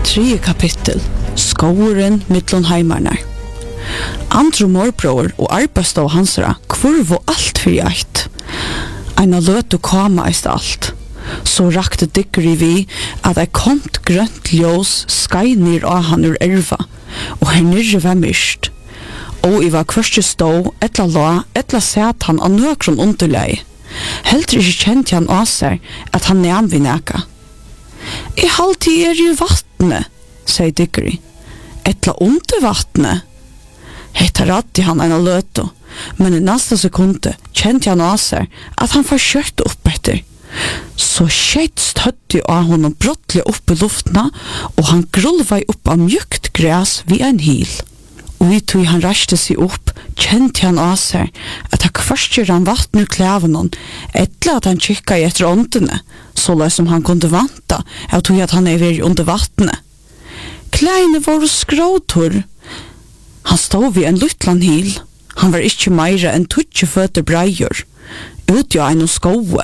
3 kapittel. Skåren mittlon heimarnar. Andrew morbror og arbeidsstå hansara kvorvo alt fyrir eitt. Eina løtu kama eist alt. Så rakte dykkeri vi at ei komt grønt ljós skeinir av han ur erva, og her nirre var myrst. Og I var kvørste stå, etla la, etla sæt han av nøkron underlei. Heldur ikkje kjent han av seg at han nevn vi neka. I halvtid I vattnet, sier dykkeri. Etla under vattnet. Hetta radde han en løtu, men I næsta sekunde kjente han av seg at han får kjørt opp etter. Så skjeit støtti av honom brottlig opp I luftna, og han grulvei opp av mjukt græs vid en hil. Og I tog han reiste seg opp, kjente han av seg at han kvørstjer han vatten ur klævenon, etla at han kikka I etter åndene, så løy som han kunde vanta, og tog at han veri under vattnet. Kleine var skråtor. Han stod vid en luttlan hil. Han var ikkje meira enn 20 føtter breier, utgjå ein skoe.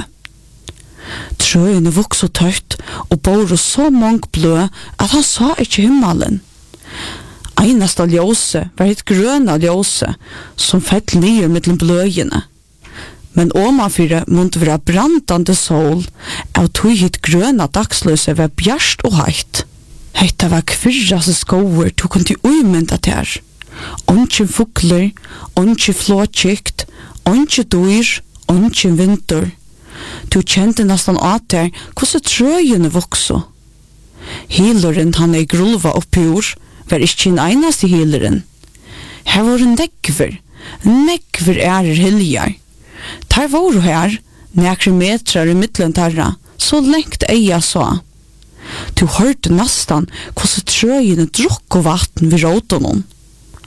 Trøyene vokso tørt, og bor så mange blø at han sa ikkje himmelen. Einasta ljose var et grøna ljose, som fett nyer mellom bløyene. Men omanfyrir måtte være brandande sol, og tog hit grøna dagsløse var bjarst og heitt. Hetta var kvirrase skoer tog kunde uimynda ter. Onkin fugler, onkin flåtjikt, onkin dyr, onkin vinter. Du kjente nastan at der hvordan trøyene vokso. Hileren han grulva oppi ur, var ikkje en einast I hileren. Her var nekver ærer hiljar. Der var her, nekre metrar I middelen tarra, så lengt eia så. Du hørte nastan hvordan trøyene drukk og vatten vid råtonon.